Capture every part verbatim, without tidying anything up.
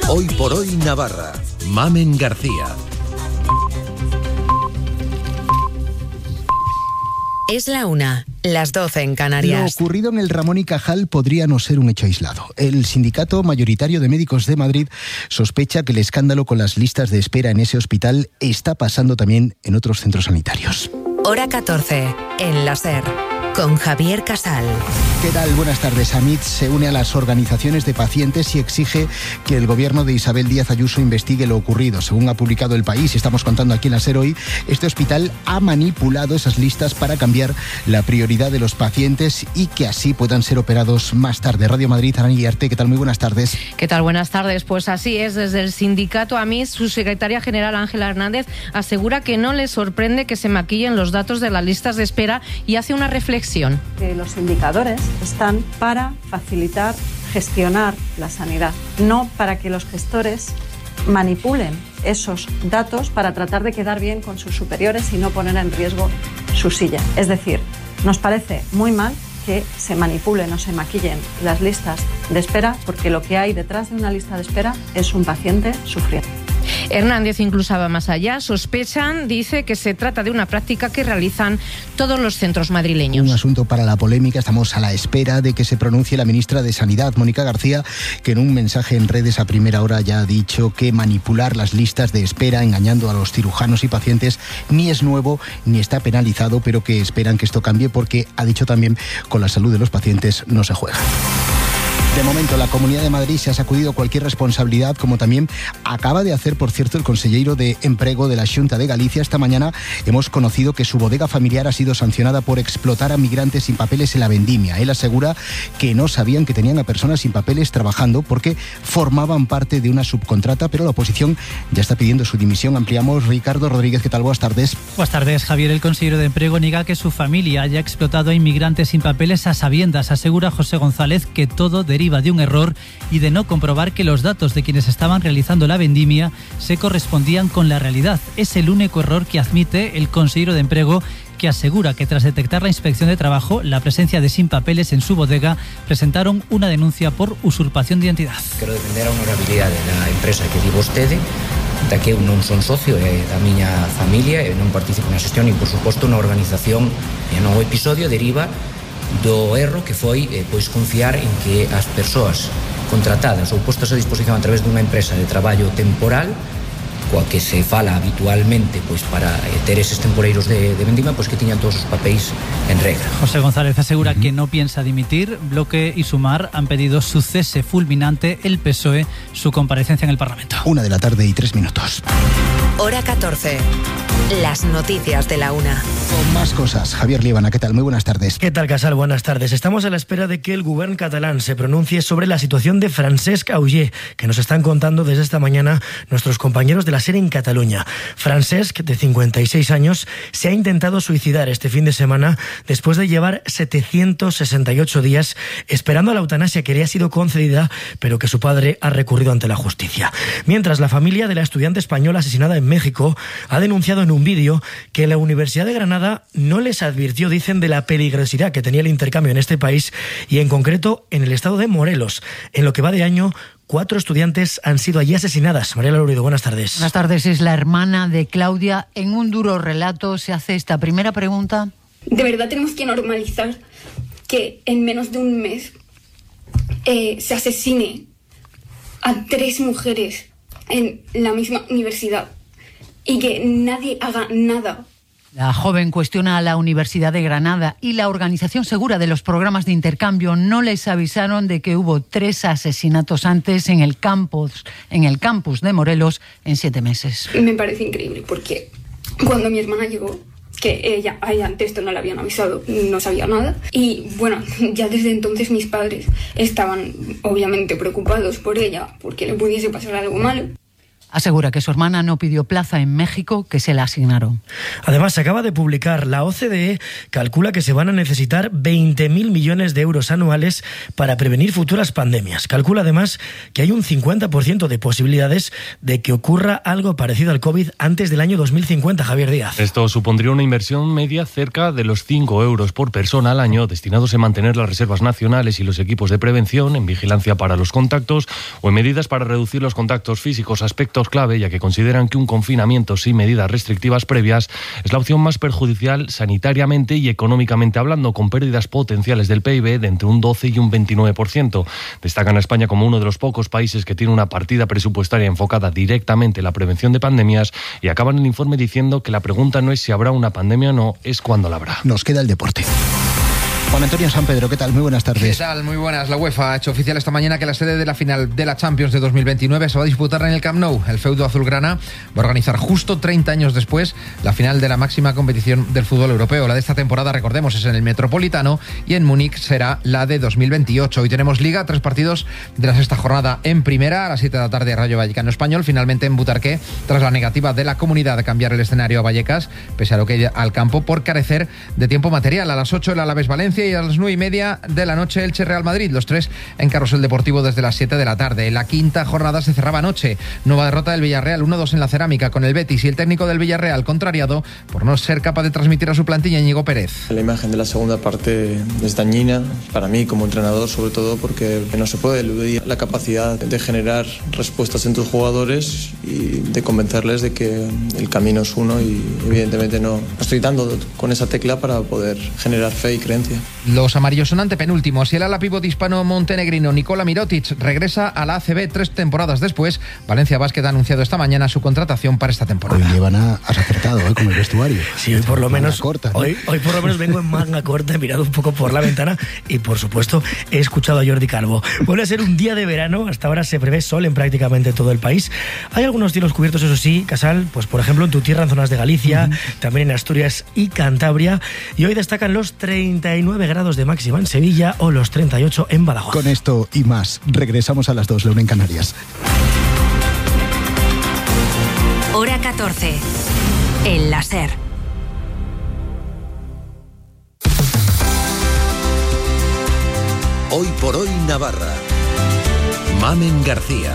Hoy por hoy Navarra. Mamen García. Es la una, las doce en Canarias. Lo ocurrido en el Ramón y Cajal podría no ser un hecho aislado. El sindicato mayoritario de médicos de Madrid sospecha que el escándalo con las listas de espera en ese hospital está pasando también en otros centros sanitarios. Hora catorce, en la SER, con Javier Casal. ¿Qué tal? Buenas tardes. AMIT se une a las organizaciones de pacientes y exige que el gobierno de Isabel Díaz Ayuso investigue lo ocurrido. Según ha publicado El País, y estamos contando aquí en la SER hoy, este hospital ha manipulado esas listas para cambiar la prioridad de los pacientes y que así puedan ser operados más tarde. Radio Madrid, Arani Guillarte, ¿qué tal? Muy buenas tardes. ¿Qué tal? Buenas tardes. Pues así es, desde el sindicato AMIT, su secretaria general Ángela Hernández asegura que no le sorprende que se maquillen los datos de las listas de espera y hace una reflexión. Que los indicadores están para facilitar, gestionar la sanidad, no para que los gestores manipulen esos datos para tratar de quedar bien con sus superiores y no poner en riesgo su silla. Es decir, nos parece muy mal que se manipulen o se maquillen las listas de espera, porque lo que hay detrás de una lista de espera es un paciente sufriendo. Hernández incluso va más allá. Sospechan, dice, que se trata de una práctica que realizan todos los centros madrileños. Un asunto para la polémica. Estamos a la espera de que se pronuncie la ministra de Sanidad, Mónica García, que en un mensaje en redes a primera hora ya ha dicho que manipular las listas de espera engañando a los cirujanos y pacientes ni es nuevo ni está penalizado, pero que esperan que esto cambie porque, ha dicho también, con la salud de los pacientes no se juega. De momento, la Comunidad de Madrid se ha sacudido cualquier responsabilidad, como también acaba de hacer, por cierto, el conselleiro de Emprego de la Xunta de Galicia. Esta mañana hemos conocido que su bodega familiar ha sido sancionada por explotar a migrantes sin papeles en la vendimia. Él asegura que no sabían que tenían a personas sin papeles trabajando porque formaban parte de una subcontrata, pero la oposición ya está pidiendo su dimisión. Ampliamos. Ricardo Rodríguez, ¿qué tal? Buenas tardes. Buenas tardes, Javier. El consejero de Emprego niega que su familia haya explotado a inmigrantes sin papeles a sabiendas. Asegura José González que todo deriva de un error y de no comprobar que los datos de quienes estaban realizando la vendimia se correspondían con la realidad. Es el único error que admite el consejero de Emprego, que asegura que tras detectar la Inspección de Trabajo la presencia de sin papeles en su bodega, presentaron una denuncia por usurpación de identidad. Quero defender a honorabilidade da empresa que di vostede, da que eu non son socio, é da miña familia, e non participo na xestión e, por suposto, na organización. E no episodio deriva do erro que foi eh, pois confiar en que as persoas contratadas ou postas a disposición a través dunha empresa de traballo temporal, coa que se fala habitualmente pois para eh, ter eses temporeiros de, de vendima, pois que tiñan todos os papéis en regla. José González asegura uh-huh. que no piensa dimitir. Bloque y Sumar han pedido su cese fulminante, el P S O E su comparecencia en el Parlamento. Una de la tarde y tres minutos. Hora catorce. Las noticias de la una. Con más cosas. Javier Líbana, ¿qué tal? Muy buenas tardes. ¿Qué tal, Casal? Buenas tardes. Estamos a la espera de que el gobierno catalán se pronuncie sobre la situación de Francesc Auger, que nos están contando desde esta mañana nuestros compañeros de la SER en Cataluña. Francesc, de cincuenta y seis años, se ha intentado suicidar este fin de semana después de llevar setecientos sesenta y ocho días esperando a la eutanasia que le ha sido concedida, pero que su padre ha recurrido ante la justicia. Mientras, la familia de la estudiante española asesinada en México ha denunciado en un vídeo que la Universidad de Granada no les advirtió, dicen, de la peligrosidad que tenía el intercambio en este país y en concreto en el estado de Morelos. En lo que va de año, cuatro estudiantes han sido allí asesinadas. Mariela Lourido, buenas tardes. Buenas tardes. Es la hermana de Claudia. En un duro relato se hace esta primera pregunta. De verdad tenemos que normalizar que en menos de un mes eh, se asesine a tres mujeres en la misma universidad y que nadie haga nada. La joven cuestiona a la Universidad de Granada y la Organización Segura de los Programas de Intercambio. No les avisaron de que hubo tres asesinatos antes en el campus, en el campus de Morelos en siete meses. Me parece increíble porque cuando mi hermana llegó, que ella, a ella antes esto no le habían avisado, no sabía nada. Y bueno, ya desde entonces mis padres estaban obviamente preocupados por ella, porque le pudiese pasar algo malo. Asegura que su hermana no pidió plaza en México, que se la asignaron. Además, se acaba de publicar, la O C D E calcula que se van a necesitar veinte mil millones de euros anuales para prevenir futuras pandemias. Calcula además que hay un cincuenta por ciento de posibilidades de que ocurra algo parecido al COVID antes del año dos mil cincuenta, Javier Díaz. Esto supondría una inversión media cerca de los cinco euros por persona al año, destinados a mantener las reservas nacionales y los equipos de prevención, en vigilancia para los contactos o en medidas para reducir los contactos físicos, aspectos clave, ya que consideran que un confinamiento sin medidas restrictivas previas es la opción más perjudicial sanitariamente y económicamente hablando, con pérdidas potenciales del P I B de entre un doce y un veintinueve por ciento. Destacan a España como uno de los pocos países que tiene una partida presupuestaria enfocada directamente en la prevención de pandemias, y acaban el informe diciendo que la pregunta no es si habrá una pandemia o no, es cuándo la habrá. Nos queda el deporte. Juan Antonio San Pedro, ¿qué tal? Muy buenas tardes. ¿Qué tal? Muy buenas. La UEFA ha hecho oficial esta mañana que la sede de la final de la Champions de dos mil veintinueve se va a disputar en el Camp Nou. El feudo azulgrana va a organizar justo treinta años después la final de la máxima competición del fútbol europeo. La de esta temporada, recordemos, es en el Metropolitano, y en Múnich será la de dos mil veintiocho. Hoy tenemos Liga, tres partidos de la sexta jornada en primera. A las siete de la tarde, Rayo Vallecano Español. Finalmente en Butarque, tras la negativa de la comunidad de cambiar el escenario a Vallecas, pese a lo que hay al campo por carecer de tiempo material. A las ocho el Alavés Valencia y a las nueve y media de la noche Elche Real Madrid, los tres en Carrusel Deportivo desde las siete de la tarde. La quinta jornada se cerraba anoche. Nueva derrota del Villarreal, uno dos en la Cerámica con el Betis, y el técnico del Villarreal contrariado por no ser capaz de transmitir a su plantilla, Íñigo Pérez. La imagen de la segunda parte es dañina para mí como entrenador, sobre todo porque no se puede eludir la capacidad de generar respuestas en tus jugadores y de convencerles de que el camino es uno, y evidentemente no, no estoy dando con esa tecla para poder generar fe y creencia. Los amarillos son antepenúltimos y el ala pívot hispano-montenegrino Nikola Mirotic regresa a la A C B tres temporadas después. Valencia Basket ha anunciado esta mañana su contratación para esta temporada. Hoy llevan a, has acertado ¿eh? Con el vestuario. Sí, hoy por lo menos corta, ¿no? hoy, hoy por lo menos vengo en manga corta, he mirado un poco por la ventana y por supuesto he escuchado a Jordi Calvo. Vuelve a ser un día de verano, hasta ahora se prevé sol en prácticamente todo el país. Hay algunos cielos cubiertos, eso sí, Casal, pues por ejemplo en tu tierra, en zonas de Galicia, uh-huh. también en Asturias y Cantabria, y hoy destacan los treinta y nueve grados de máxima en Sevilla o los treinta y ocho en Badajoz. Con esto y más, regresamos a las dos, la una en Canarias. Hora catorce. El láser. Hoy por hoy Navarra. Mamen García.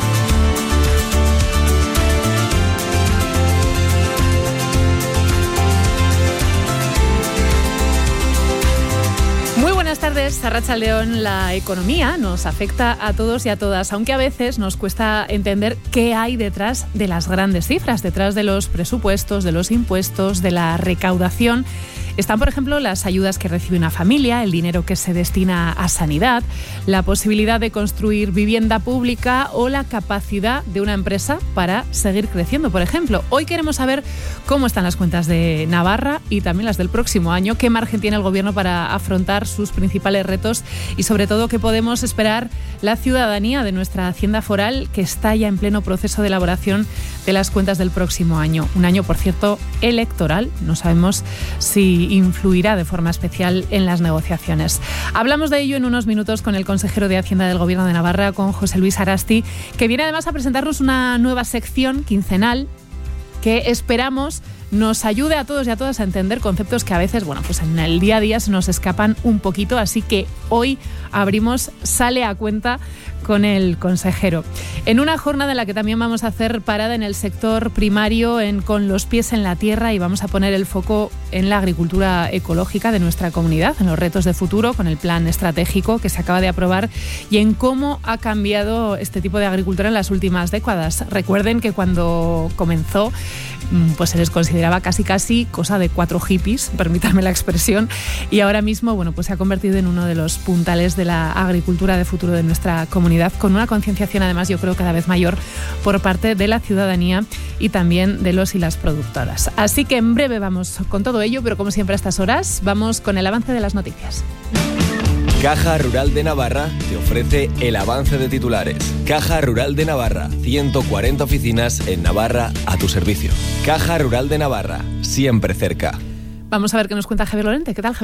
Muy buenas tardes, Arratsaldeon. La economía nos afecta a todos y a todas, aunque a veces nos cuesta entender qué hay detrás de las grandes cifras, detrás de los presupuestos, de los impuestos, de la recaudación. Están, por ejemplo, las ayudas que recibe una familia, el dinero que se destina a sanidad, la posibilidad de construir vivienda pública o la capacidad de una empresa para seguir creciendo, por ejemplo. Hoy queremos saber cómo están las cuentas de Navarra y también las del próximo año, qué margen tiene el Gobierno para afrontar sus principales retos y, sobre todo, qué podemos esperar la ciudadanía de nuestra Hacienda Foral, que está ya en pleno proceso de elaboración de las cuentas del próximo año. Un año, por cierto, electoral. No sabemos si influirá de forma especial en las negociaciones. Hablamos de ello en unos minutos con el consejero de Hacienda del Gobierno de Navarra, con José Luis Arasti, que viene además a presentarnos una nueva sección quincenal que esperamos nos ayude a todos y a todas a entender conceptos que a veces, bueno, pues en el día a día se nos escapan un poquito, así que hoy abrimos Sale a Cuenta con el consejero. En una jornada en la que también vamos a hacer parada en el sector primario, en Con los pies en la tierra, y vamos a poner el foco en la agricultura ecológica de nuestra comunidad, en los retos de futuro, con el plan estratégico que se acaba de aprobar y en cómo ha cambiado este tipo de agricultura en las últimas décadas. Recuerden que cuando comenzó, pues se les consideraba casi casi cosa de cuatro hippies, permítanme la expresión, y ahora mismo, bueno, pues se ha convertido en uno de los puntales de la agricultura de futuro de nuestra comunidad, con una concienciación además yo creo cada vez mayor por parte de la ciudadanía y también de los y las productoras. Así que en breve vamos con todo ello, pero como siempre a estas horas vamos con el avance de las noticias. Caja Rural de Navarra te ofrece el avance de titulares. Caja Rural de Navarra, ciento cuarenta oficinas en Navarra a tu servicio. Caja Rural de Navarra, siempre cerca. Vamos a ver qué nos cuenta Javier Lorente. ¿Qué tal, Javier?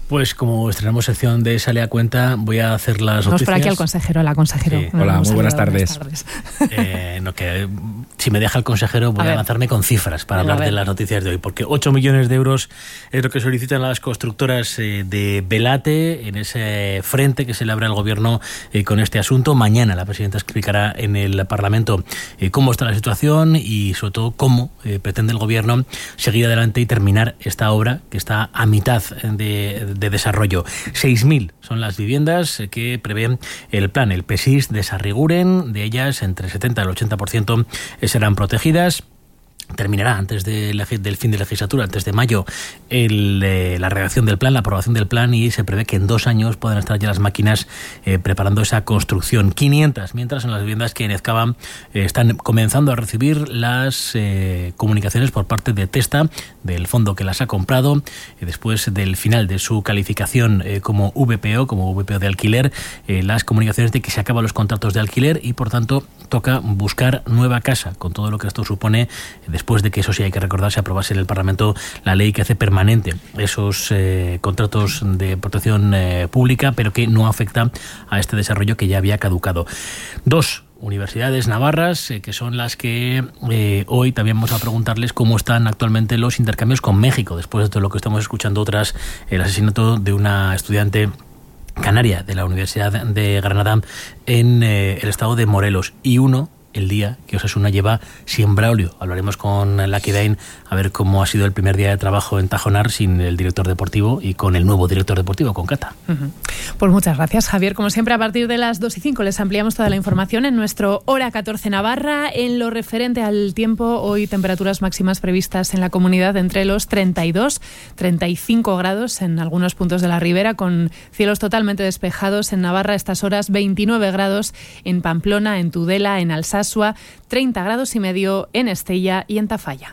Pues como estrenamos sección de Sale a Cuenta, voy a hacer las noticias. Nos por aquí al consejero, la consejero. Sí. Hola, muy buenas tardes. buenas tardes. Eh, no, que, si me deja el consejero, voy a, a lanzarme con cifras para Venga, hablar de las noticias de hoy, porque ocho millones de euros es lo que solicitan las constructoras eh, de Belate en ese frente que se le abre al gobierno eh, con este asunto. Mañana la presidenta explicará en el Parlamento eh, cómo está la situación y sobre todo cómo eh, pretende el gobierno seguir adelante y terminar esta obra que está a mitad de, de desarrollo. seis mil son las viviendas que prevé el plan, el P S I S de Sarriguren. De ellas, entre el setenta y el ochenta por ciento serán protegidas. Terminará antes de, del fin de legislatura, antes de mayo, el, eh, la redacción del plan, la aprobación del plan, y se prevé que en dos años puedan estar ya las máquinas eh, preparando esa construcción. quinientas, mientras en las viviendas que en Ezkaba eh, están comenzando a recibir las eh, comunicaciones por parte de Testa, del fondo que las ha comprado, eh, después del final de su calificación eh, como V P O, como V P O de alquiler, eh, las comunicaciones de que se acaban los contratos de alquiler y, por tanto, toca buscar nueva casa, con todo lo que esto supone, después de que, eso sí hay que recordar, se aprobase en el Parlamento la ley que hace permanente esos eh, contratos de protección eh, pública, pero que no afecta a este desarrollo que ya había caducado. Dos universidades navarras, eh, que son las que eh, hoy también vamos a preguntarles cómo están actualmente los intercambios con México, después de todo lo que estamos escuchando tras el asesinato de una estudiante canaria de la Universidad de Granada en eh, el estado de Morelos, y uno el día que Osasuna lleva sin Braulio. Hablaremos con Lucky Dain a ver cómo ha sido el primer día de trabajo en Tajonar sin el director deportivo y con el nuevo director deportivo, con Cata. Uh-huh. Pues muchas gracias, Javier. Como siempre, a partir de las dos y cinco les ampliamos toda la información en nuestro Hora catorce Navarra. En lo referente al tiempo, hoy temperaturas máximas previstas en la comunidad entre los treinta y dos, treinta y cinco grados en algunos puntos de la ribera, con cielos totalmente despejados. En Navarra, estas horas veintinueve grados en Pamplona, en Tudela, en Alsasua, treinta grados y medio en Estella y en Tafalla.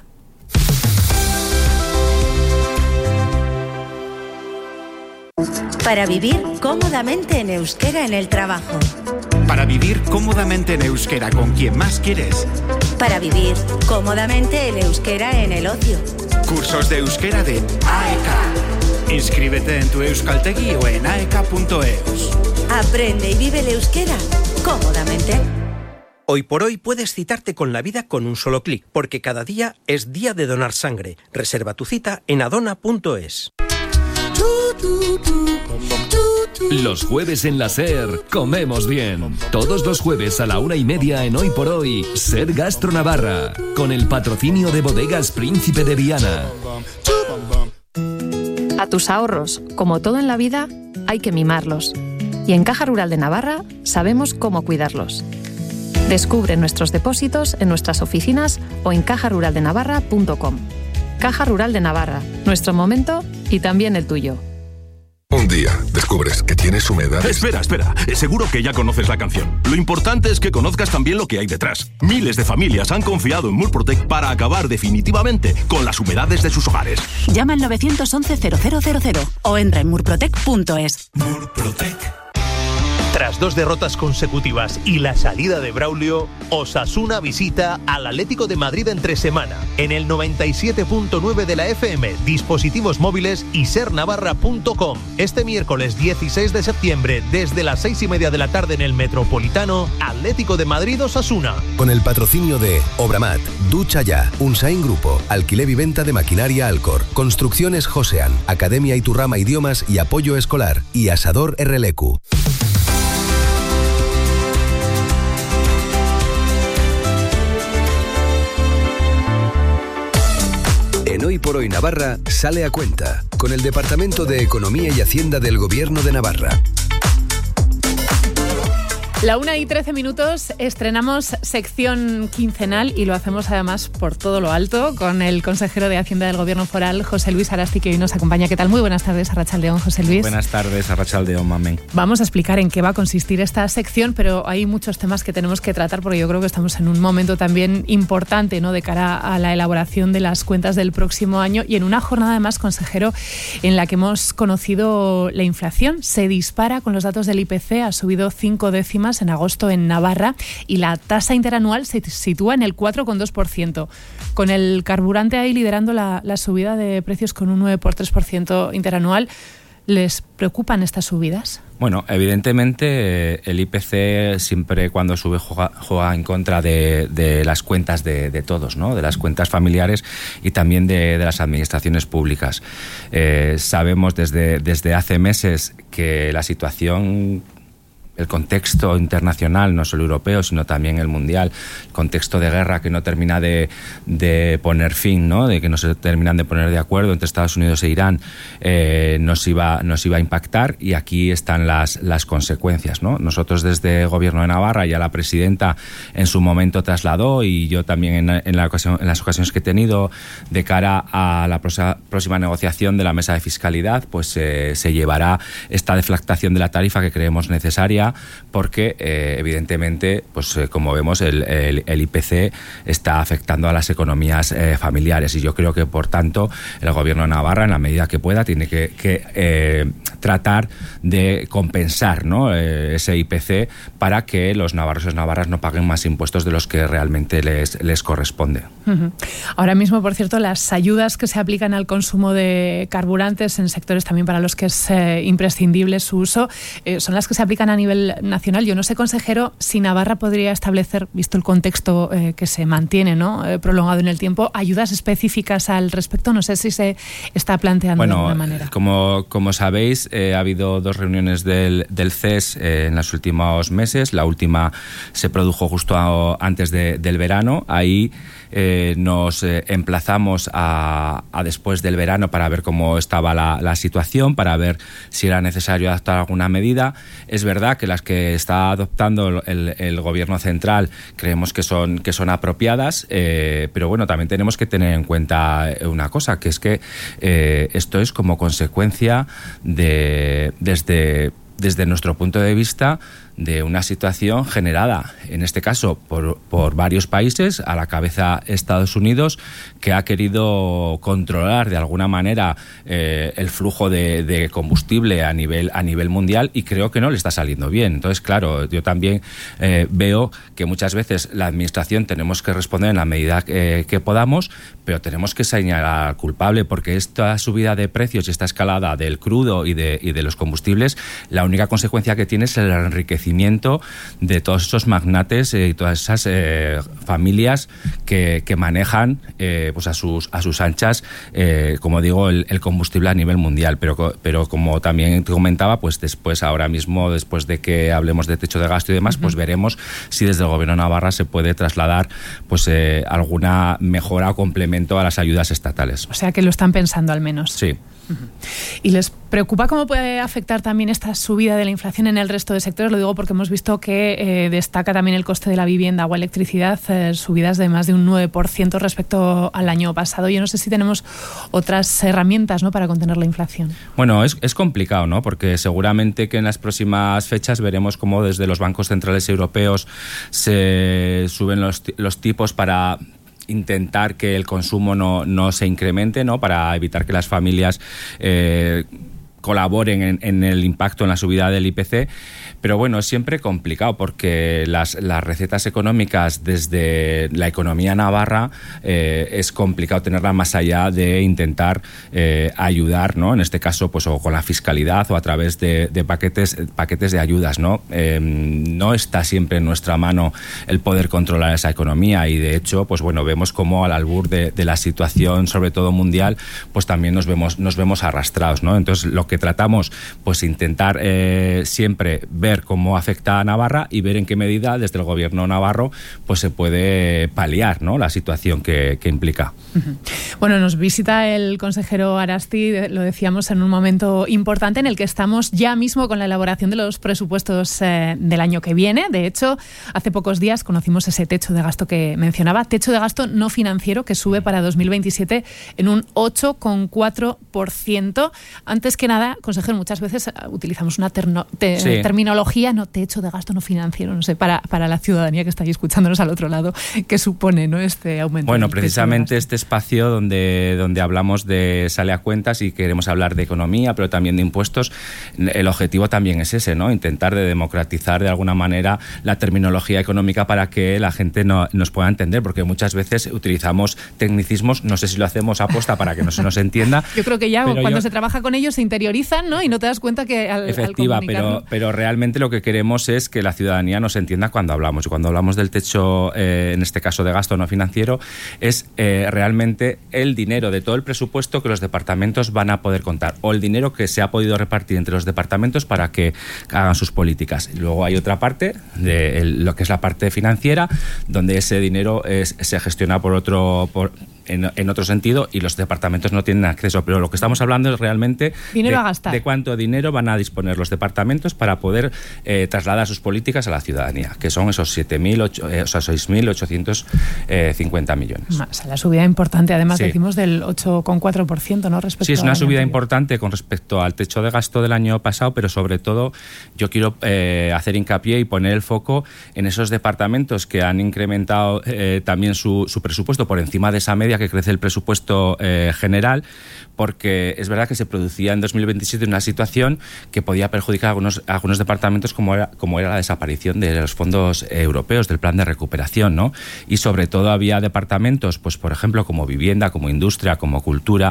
Para vivir cómodamente en euskera en el trabajo. Para vivir cómodamente en euskera con quien más quieres. Para vivir cómodamente en euskera en el ocio. Cursos de euskera de A E K. Inscríbete en tu Euskaltegi o en aeka punto eus. Aprende y vive el euskera cómodamente. Hoy por hoy puedes citarte con la vida con un solo clic, porque cada día es día de donar sangre. Reserva tu cita en adona punto es. Los jueves en la SER comemos bien. Todos los jueves a la una y media en Hoy por Hoy, SER Gastro Navarra, con el patrocinio de Bodegas Príncipe de Viana. A tus ahorros, como todo en la vida, hay que mimarlos. Y en Caja Rural de Navarra sabemos cómo cuidarlos. Descubre nuestros depósitos en nuestras oficinas o en caja rural de navarra punto com. Caja Rural de Navarra, nuestro momento y también el tuyo. Un día descubres que tienes humedad. Espera, espera. Seguro que ya conoces la canción. Lo importante es que conozcas también lo que hay detrás. Miles de familias han confiado en Murprotec para acabar definitivamente con las humedades de sus hogares. Llama al nueve once cero cero cero cero o entra en murprotec punto es. Murprotec. Tras dos derrotas consecutivas y la salida de Braulio, Osasuna visita al Atlético de Madrid entre semana en el noventa y siete punto nueve de la F M, dispositivos móviles y ser navarra punto com. Este miércoles dieciséis de septiembre, desde las seis y media de la tarde en el Metropolitano, Atlético de Madrid Osasuna. Con el patrocinio de Obramat, Ducha Ya, Unsain Grupo, Alquiler y Venta de Maquinaria Alcor, Construcciones Josean, Academia Iturrama Idiomas y Apoyo Escolar y Asador R L Q. En Hoy por Hoy Navarra sale a cuenta con el Departamento de Economía y Hacienda del Gobierno de Navarra. La una y trece minutos, estrenamos sección quincenal y lo hacemos además por todo lo alto con el consejero de Hacienda del Gobierno Foral, José Luis Arasti, que hoy nos acompaña. ¿Qué tal? Muy buenas tardes, Arratsaldeon, José Luis. Buenas tardes, Arratsaldeon, mamen. Vamos a explicar en qué va a consistir esta sección, pero hay muchos temas que tenemos que tratar porque yo creo que estamos en un momento también importante, ¿no?, de cara a la elaboración de las cuentas del próximo año y en una jornada además, consejero, en la que hemos conocido la inflación. Se dispara con los datos del I P C, ha subido cinco décimas en agosto en Navarra y la tasa interanual se sitúa en el cuatro coma dos por ciento, con el carburante ahí liderando la, la subida de precios con un nueve coma tres por ciento interanual. ¿Les preocupan estas subidas? Bueno, evidentemente el I P C siempre cuando sube juega, juega en contra de, de las cuentas de, de todos, ¿no? De las cuentas familiares y también de, de las administraciones públicas. Eh, sabemos desde, desde hace meses que la situación, el contexto internacional, no solo europeo, sino también el mundial, el contexto de guerra que no termina de, de poner fin, ¿no? De que no se terminan de poner de acuerdo entre Estados Unidos e Irán, eh, nos iba, nos iba a impactar, y aquí están las, las consecuencias, ¿no? Nosotros desde el Gobierno de Navarra, ya la presidenta en su momento trasladó, y yo también en, en, la ocasión, en las ocasiones que he tenido de cara a la próxima, próxima negociación de la mesa de fiscalidad, pues eh, se llevará esta deflactación de la tarifa que creemos necesaria, porque eh, evidentemente, pues eh, como vemos, el, el, el I P C está afectando a las economías eh, familiares, y yo creo que por tanto el Gobierno de Navarra, en la medida que pueda, tiene que, que eh, tratar de compensar, ¿no? eh, ese I P C para que los navarros y las navarras no paguen más impuestos de los que realmente les, les corresponde. Uh-huh. Ahora mismo, por cierto, las ayudas que se aplican al consumo de carburantes en sectores también para los que es eh, imprescindible su uso, eh, son las que se aplican a nivel nacional. Yo no sé, consejero, si Navarra podría establecer, visto el contexto eh, que se mantiene, ¿no? eh, prolongado en el tiempo, ayudas específicas al respecto. No sé si se está planteando bueno, de alguna manera. Como, como sabéis, eh, ha habido dos reuniones del, del C E S eh, en los últimos meses. La última se produjo justo a, antes de, del verano. Ahí eh, nos eh, emplazamos a, a después del verano para ver cómo estaba la, la situación, para ver si era necesario adoptar alguna medida. Es verdad que las que está adoptando el, el Gobierno central creemos que son, que son apropiadas, eh, pero bueno, también tenemos que tener en cuenta una cosa, que es que eh, esto es como consecuencia de, desde, desde nuestro punto de vista, de una situación generada, en este caso, por, por varios países, a la cabeza Estados Unidos, que ha querido controlar de alguna manera eh, el flujo de, de combustible a nivel, a nivel mundial, y creo que no le está saliendo bien. Entonces, claro, yo también eh, veo que muchas veces la administración tenemos que responder en la medida que, que podamos, pero tenemos que señalar al culpable, porque esta subida de precios y esta escalada del crudo y de, y de los combustibles, la única consecuencia que tiene es el enriquecimiento de todos esos magnates eh, y todas esas eh, familias que, que manejan eh, pues a sus a sus anchas, eh, como digo, el, el combustible a nivel mundial. Pero, pero como también te comentaba, pues después, ahora mismo, después de que hablemos de techo de gasto y demás, uh-huh. pues veremos si desde el Gobierno de Navarra se puede trasladar pues eh, alguna mejora o complemento a las ayudas estatales. O sea que lo están pensando al menos. Sí. Uh-huh. ¿Y les preocupa cómo puede afectar también esta subida de la inflación en el resto de sectores? Lo digo porque hemos visto que eh, destaca también el coste de la vivienda o electricidad, eh, subidas de más de un nueve por ciento respecto al año pasado. Yo no sé si tenemos otras herramientas, ¿no?, para contener la inflación. Bueno, es, es complicado, ¿no?, porque seguramente que en las próximas fechas veremos cómo desde los bancos centrales europeos se suben los, los tipos para intentar que el consumo no, no se incremente, ¿no?, para evitar que las familias eh, colaboren en, en el impacto en la subida del I P C. Pero bueno, es siempre complicado porque las, las recetas económicas desde la economía navarra eh, es complicado tenerlas más allá de intentar eh, ayudar, ¿no? En este caso, pues o con la fiscalidad o a través de, de paquetes, paquetes de ayudas, ¿no? Eh, no está siempre en nuestra mano el poder controlar esa economía, y de hecho, pues bueno, vemos cómo al albur de, de la situación, sobre todo mundial, pues también nos vemos, nos vemos arrastrados, ¿no? Entonces, lo que tratamos, pues intentar eh, siempre ver cómo afecta a Navarra y ver en qué medida desde el Gobierno navarro pues se puede paliar, ¿no?, la situación que, que implica. Uh-huh. Bueno, nos visita el consejero Arasti, lo decíamos, en un momento importante en el que estamos ya mismo con la elaboración de los presupuestos eh, del año que viene. De hecho, hace pocos días conocimos ese techo de gasto que mencionaba, techo de gasto no financiero, que sube para dos mil veintisiete en un ocho coma cuatro por ciento. Antes que nada, consejero, muchas veces utilizamos una terno, te, sí. terminología, no techo de gasto no financiero, no sé, para, para la ciudadanía que está ahí escuchándonos al otro lado, ¿qué supone, ¿no?, este aumento? Bueno, precisamente este espacio donde, donde hablamos de sale a cuentas y queremos hablar de economía, pero también de impuestos, el objetivo también es ese, ¿no?, intentar de democratizar de alguna manera la terminología económica para que la gente no, nos pueda entender, porque muchas veces utilizamos tecnicismos, no sé si lo hacemos aposta para que no se nos entienda. Yo creo que ya cuando yo... se trabaja con ellos se interioriza priorizan, ¿no? Y no te das cuenta que al, Efectiva, al pero, pero realmente lo que queremos es que la ciudadanía nos entienda cuando hablamos. Y cuando hablamos del techo, eh, en este caso de gasto no financiero, es eh, realmente el dinero de todo el presupuesto que los departamentos van a poder contar, o el dinero que se ha podido repartir entre los departamentos para que hagan sus políticas. Y luego hay otra parte, de el, lo que es la parte financiera, donde ese dinero es, se gestiona por otro... Por, En, en otro sentido, y los departamentos no tienen acceso, pero lo que estamos hablando es realmente dinero de, a gastar. de cuánto dinero van a disponer los departamentos para poder eh, trasladar sus políticas a la ciudadanía, que son esos siete mil, eh, o sea, seis mil ochocientos cincuenta millones. O sea, la subida importante, además sí. decimos del ocho coma cuatro por ciento, ¿no? Respecto sí, es una subida anterior. importante con respecto al techo de gasto del año pasado, pero sobre todo yo quiero eh, hacer hincapié y poner el foco en esos departamentos que han incrementado eh, también su, su presupuesto por encima de esa media que crece el presupuesto eh, general, porque es verdad que se producía en dos mil veintisiete una situación que podía perjudicar a algunos, a algunos departamentos, como era, como era la desaparición de los fondos europeos, del plan de recuperación, ¿no? Y sobre todo había departamentos, pues por ejemplo, como vivienda, como industria, como cultura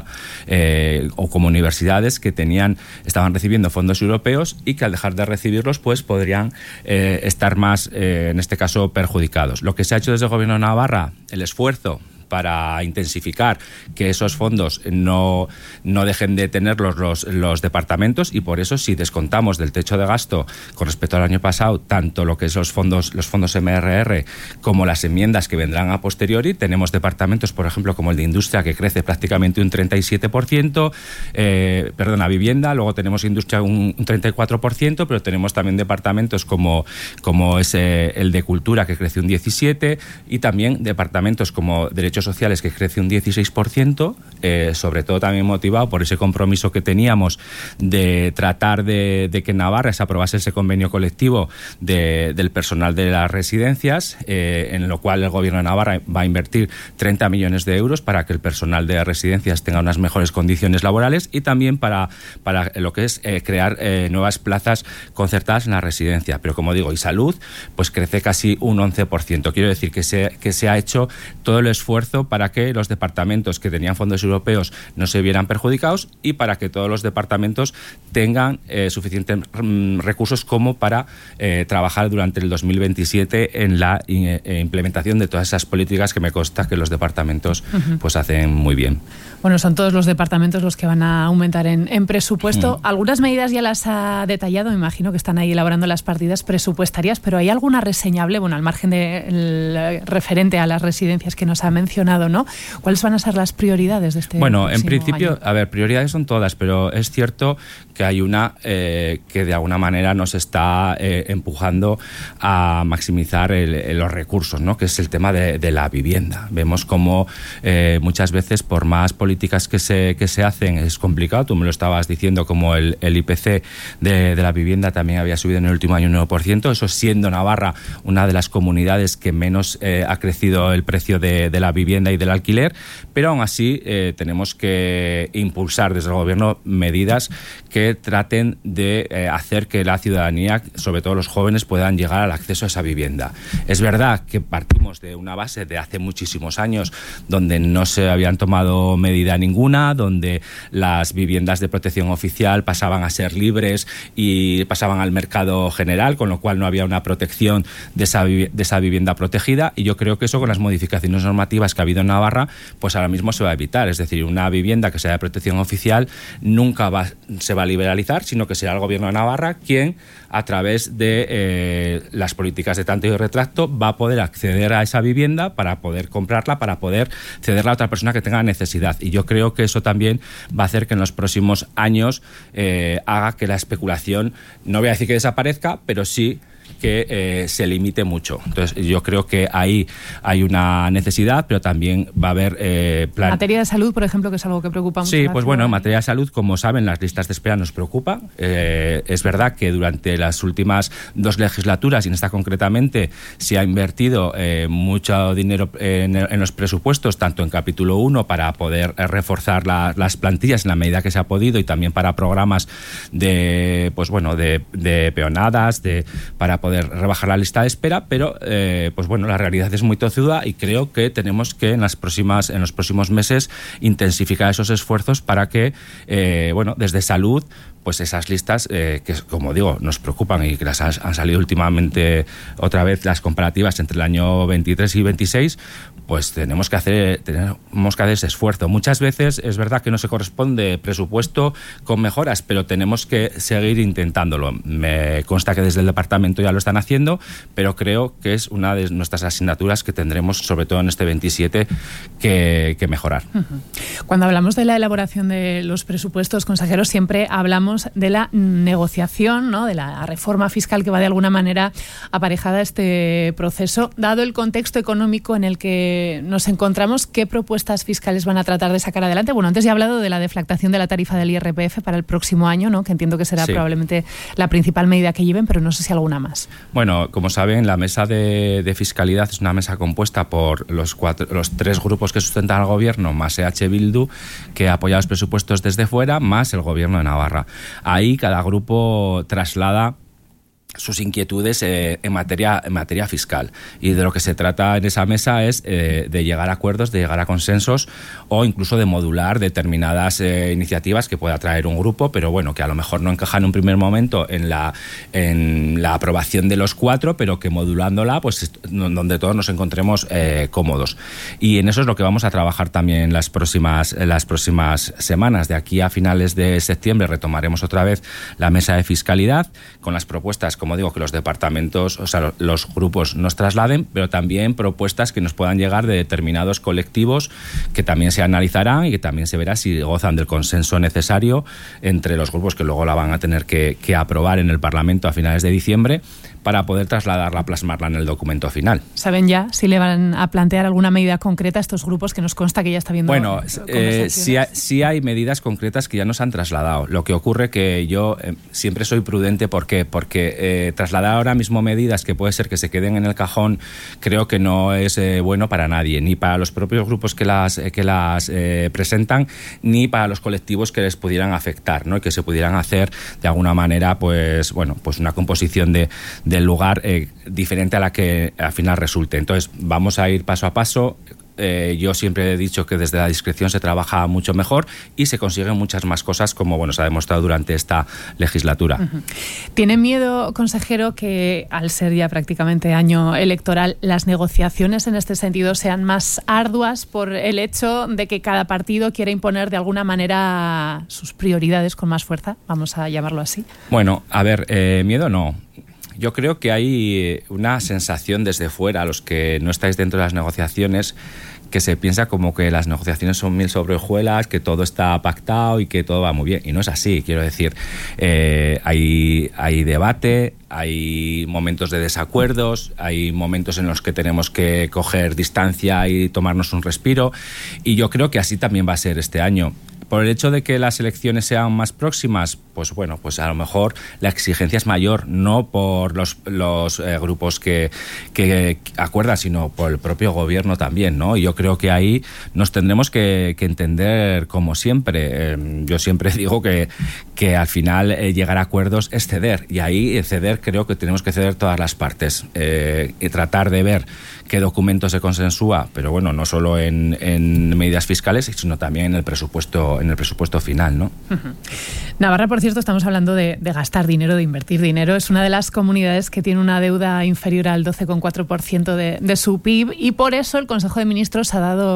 eh, o como universidades que tenían, estaban recibiendo fondos europeos y que al dejar de recibirlos, pues podrían eh, estar más, eh, en este caso, perjudicados. Lo que se ha hecho desde el Gobierno de Navarra, el esfuerzo para intensificar que esos fondos no, no dejen de tenerlos los, los departamentos, y por eso si descontamos del techo de gasto con respecto al año pasado tanto lo que es los fondos, los fondos M R R como las enmiendas que vendrán a posteriori, tenemos departamentos, por ejemplo, como el de industria, que crece prácticamente un treinta y siete por ciento, eh, perdona, vivienda, luego tenemos industria un, un treinta y cuatro por ciento, pero tenemos también departamentos como, como es eh, el de cultura, que crece un diecisiete por ciento, y también departamentos como derechos sociales, que crece un dieciséis por ciento, eh, sobre todo también motivado por ese compromiso que teníamos de tratar de, de que en Navarra se aprobase ese convenio colectivo de, del personal de las residencias, eh, en lo cual el Gobierno de Navarra va a invertir treinta millones de euros para que el personal de residencias tenga unas mejores condiciones laborales, y también para, para lo que es eh, crear eh, nuevas plazas concertadas en la residencia. Pero como digo, y salud, pues crece casi un once por ciento. Quiero decir que se, que se ha hecho todo el esfuerzo para que los departamentos que tenían fondos europeos no se vieran perjudicados, y para que todos los departamentos tengan eh, suficientes mm, recursos como para eh, trabajar durante el dos mil veintisiete en la eh, implementación de todas esas políticas que me consta que los departamentos uh-huh. pues hacen muy bien. Bueno, son todos los departamentos los que van a aumentar en, en presupuesto. Uh-huh. Algunas medidas ya las ha detallado, me imagino que están ahí elaborando las partidas presupuestarias, pero ¿hay alguna reseñable, bueno, al margen de referente a las residencias que nos ha mencionado, ¿no? ¿Cuáles van a ser las prioridades de este Bueno, en principio, año? A ver, prioridades son todas, pero es cierto que hay una eh, que de alguna manera nos está eh, empujando a maximizar el, el, los recursos, ¿no? Que es el tema de, de la vivienda. Vemos como eh, muchas veces, por más políticas que se, que se hacen, es complicado. Tú me lo estabas diciendo, como el, el I P C de, de la vivienda también había subido en el último año un nueve por ciento, eso siendo Navarra una de las comunidades que menos eh, ha crecido el precio de, de la vivienda y del alquiler, pero aún así eh, tenemos que impulsar desde el Gobierno medidas que traten de eh, hacer que la ciudadanía, sobre todo los jóvenes, puedan llegar al acceso a esa vivienda. Es verdad que partimos de una base de hace muchísimos años donde no se habían tomado medida ninguna, donde las viviendas de protección oficial pasaban a ser libres y pasaban al mercado general, con lo cual no había una protección de esa, de esa vivienda protegida, y yo creo que eso, con las modificaciones normativas que ha habido en Navarra, pues ahora mismo se va a evitar. Es decir, una vivienda que sea de protección oficial nunca va, se va a liberalizar, sino que será el Gobierno de Navarra quien, a través de eh, las políticas de tanto y retracto, va a poder acceder a esa vivienda para poder comprarla, para poder cederla a otra persona que tenga necesidad. Y yo creo que eso también va a hacer que en los próximos años eh, haga que la especulación, no voy a decir que desaparezca, pero sí que eh, se limite mucho. Entonces yo creo que ahí hay una necesidad, pero también va a haber eh, plan... Materia de salud, por ejemplo, que es algo que preocupa mucho. Sí, pues bueno, en materia de salud, como saben, las listas de espera nos preocupan. Eh, es verdad que durante las últimas dos legislaturas, y en esta concretamente, se ha invertido eh, mucho dinero en, en los presupuestos, tanto en capítulo uno para poder reforzar la, las plantillas en la medida que se ha podido, y también para programas de, pues bueno, de, de peonadas, de, para para poder rebajar la lista de espera, pero eh, pues bueno, la realidad es muy tozuda y creo que tenemos que en las próximas, en los próximos meses intensificar esos esfuerzos para que, eh, bueno, desde salud, pues esas listas eh, que, como digo, nos preocupan y que las han, han salido últimamente otra vez las comparativas entre el año veintitrés y veintiséis, pues tenemos que hacer tenemos que hacer ese esfuerzo. Muchas veces es verdad que no se corresponde presupuesto con mejoras, pero tenemos que seguir intentándolo. Me consta que desde el departamento ya lo están haciendo, pero creo que es una de nuestras asignaturas que tendremos, sobre todo en este veintisiete, que, que mejorar. Cuando hablamos de la elaboración de los presupuestos, consejeros, siempre hablamos de la negociación, ¿no?, de la reforma fiscal que va de alguna manera aparejada a este proceso. Dado el contexto económico en el que nos encontramos, ¿qué propuestas fiscales van a tratar de sacar adelante? Bueno, antes ya he hablado de la deflactación de la tarifa del I R P F para el próximo año, ¿no?, que entiendo que será sí. probablemente la principal medida que lleven, pero no sé si alguna más. Bueno, como saben, la mesa de, de fiscalidad es una mesa compuesta por los, cuatro, los tres grupos que sustentan al gobierno, más E H Bildu, que apoya los presupuestos desde fuera, más el gobierno de Navarra. Ahí cada grupo traslada sus inquietudes eh, en materia en materia fiscal, y de lo que se trata en esa mesa es eh, de llegar a acuerdos, de llegar a consensos o incluso de modular determinadas eh, iniciativas que pueda traer un grupo, pero bueno, que a lo mejor no encajan en un primer momento en la en la aprobación de los cuatro, pero que modulándola, pues donde todos nos encontremos eh, cómodos. Y en eso es lo que vamos a trabajar también en las próximas en las próximas semanas. De aquí a finales de septiembre retomaremos otra vez la mesa de fiscalidad con las propuestas, como digo, que los departamentos, o sea, los grupos nos trasladen, pero también propuestas que nos puedan llegar de determinados colectivos que también se analizarán y que también se verá si gozan del consenso necesario entre los grupos que luego la van a tener que, que aprobar en el Parlamento a finales de diciembre para poder trasladarla, plasmarla en el documento final. ¿Saben ya si le van a plantear alguna medida concreta a estos grupos, que nos consta que ya está viendo? Bueno, eh, sí, hay, sí hay medidas concretas que ya nos han trasladado. Lo que ocurre que yo eh, siempre soy prudente. ¿Por qué? Porque eh, trasladar ahora mismo medidas que puede ser que se queden en el cajón, creo que no es eh, bueno para nadie, ni para los propios grupos que las, eh, que las eh, presentan, ni para los colectivos que les pudieran afectar, ¿no?, y que se pudieran hacer de alguna manera, pues bueno, pues una composición de, de del lugar eh, diferente a la que al final resulte. Entonces vamos a ir paso a paso. Eh, yo siempre he dicho que desde la discreción se trabaja mucho mejor y se consiguen muchas más cosas, como bueno se ha demostrado durante esta legislatura. Uh-huh. ¿Tiene miedo, consejero, que al ser ya prácticamente año electoral las negociaciones en este sentido sean más arduas por el hecho de que cada partido quiera imponer de alguna manera sus prioridades con más fuerza? Vamos a llamarlo así. Bueno, a ver, eh, miedo no. Yo creo que hay una sensación desde fuera, a los que no estáis dentro de las negociaciones, que se piensa como que las negociaciones son mil sobre hojuelas, que todo está pactado y que todo va muy bien. Y no es así, quiero decir. Eh, hay, hay debate, hay momentos de desacuerdos, hay momentos en los que tenemos que coger distancia y tomarnos un respiro. Y yo creo que así también va a ser este año. Por el hecho de que las elecciones sean más próximas, pues bueno, pues a lo mejor la exigencia es mayor, no por los, los eh, grupos que, que acuerdan, sino por el propio gobierno también, ¿no? Y yo creo que ahí nos tendremos que, que entender como siempre. Eh, yo siempre digo que, que al final eh, llegar a acuerdos es ceder, y ahí ceder creo que tenemos que ceder todas las partes eh, y tratar de ver qué documento se consensúa, pero bueno, no solo en, en medidas fiscales, sino también en el presupuesto, en el presupuesto final, ¿no? Uh-huh. Navarra, por cierto, estamos hablando de, de gastar dinero, de invertir dinero. Es una de las comunidades que tiene una deuda inferior al doce coma cuatro por ciento de, de su P I B, y por eso el Consejo de Ministros ha dado